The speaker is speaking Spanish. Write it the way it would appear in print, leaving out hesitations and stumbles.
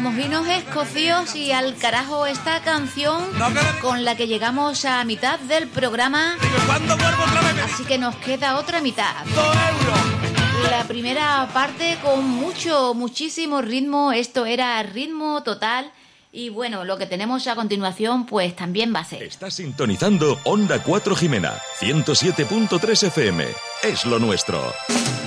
mojinos escocios y al carajo esta canción con la que llegamos a mitad del programa. Así que nos queda otra mitad. La primera parte con muchísimo ritmo. Esto era ritmo total. Y bueno, lo que tenemos a continuación pues también va a ser. Estás sintonizando Onda 4 Jimena, 107.3 FM. Es lo nuestro.